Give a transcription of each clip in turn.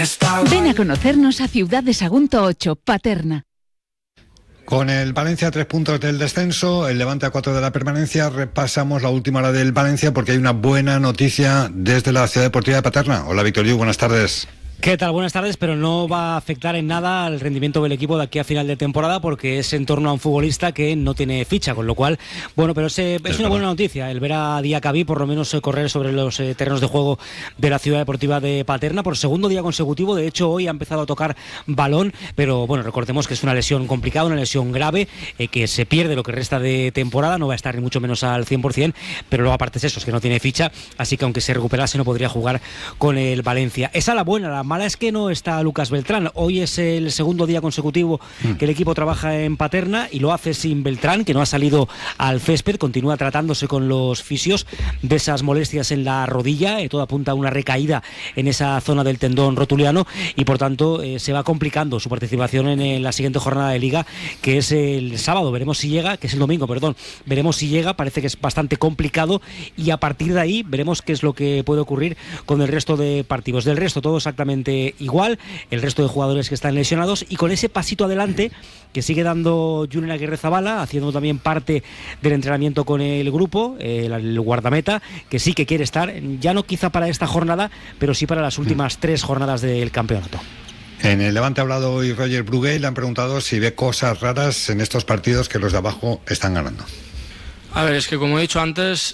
Ven a conocernos a Ciudad de Sagunto 8, Paterna. Con el Valencia a 3 puntos del descenso, el Levante a 4 de la permanencia, repasamos la última hora del Valencia porque hay una buena noticia desde la Ciudad Deportiva de Paterna. Hola Víctor Yu, buenas tardes. ¿Qué tal? Buenas tardes, pero no va a afectar en nada al rendimiento del equipo de aquí a final de temporada porque es en torno a un futbolista que no tiene ficha, con lo cual, bueno, pero es una buena noticia el ver a Diacabí por lo menos correr sobre los terrenos de juego de la Ciudad Deportiva de Paterna por segundo día consecutivo. De hecho, hoy ha empezado a tocar balón, pero bueno, recordemos que es una lesión complicada, una lesión grave, que se pierde lo que resta de temporada, no va a estar ni mucho menos al 100%, pero luego aparte es eso, es que no tiene ficha, así que aunque se recuperase no podría jugar con el Valencia. Esa es la buena, la mala es que no está Lucas Beltrán. Hoy es el segundo día consecutivo que el equipo trabaja en Paterna y lo hace sin Beltrán, que no ha salido al césped, continúa tratándose con los fisios de esas molestias en la rodilla, todo apunta a una recaída en esa zona del tendón rotuliano y por tanto se va complicando su participación en la siguiente jornada de Liga, que es el sábado, veremos si llega, que es el domingo, perdón, veremos si llega, parece que es bastante complicado y a partir de ahí veremos qué es lo que puede ocurrir con el resto de partidos. Del resto todo exactamente igual, el resto de jugadores que están lesionados y con ese pasito adelante que sigue dando Julen Aguirre-Zabala, haciendo también parte del entrenamiento con el grupo, el guardameta, que sí que quiere estar, ya no quizá para esta jornada, pero sí para las últimas 3 jornadas del campeonato. En el Levante ha hablado hoy Roger Brugué y le han preguntado si ve cosas raras en estos partidos que los de abajo están ganando. A ver, es que como he dicho antes,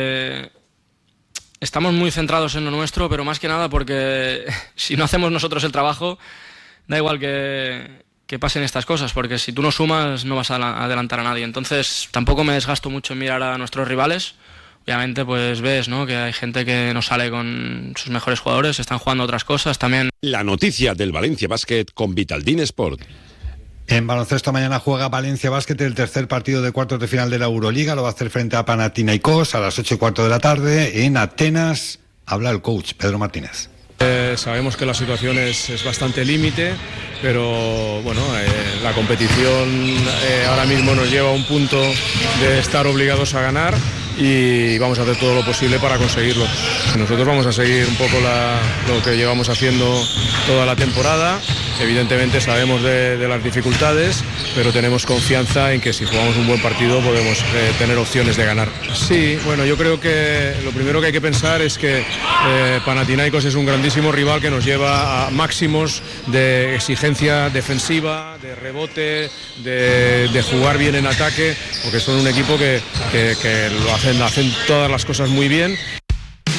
estamos muy centrados en lo nuestro, pero más que nada porque si no hacemos nosotros el trabajo, da igual que pasen estas cosas, porque si tú no sumas no vas a adelantar a nadie. Entonces tampoco me desgasto mucho en mirar a nuestros rivales. Obviamente pues ves, ¿no?, que hay gente que no sale con sus mejores jugadores, están jugando otras cosas también. La noticia del Valencia Basket con Vitaldin Sport. En baloncesto mañana juega Valencia Basket el tercer partido de cuartos de final de la Euroliga, lo va a hacer frente a Panathinaikos a las 8:15 de la tarde en Atenas. Habla el coach Pedro Martínez. Sabemos que la situación es bastante límite, pero bueno, la competición ahora mismo nos lleva a un punto de estar obligados a ganar y vamos a hacer todo lo posible para conseguirlo. Nosotros vamos a seguir un poco lo que llevamos haciendo toda la temporada. Evidentemente sabemos de las dificultades, pero tenemos confianza en que si jugamos un buen partido podemos tener opciones de ganar. Sí, bueno, yo creo que lo primero que hay que pensar es que Panathinaikos es un grandísimo rival que nos lleva a máximos de exigencia defensiva, de rebote, de jugar bien en ataque, porque son un equipo que lo hacen todas las cosas muy bien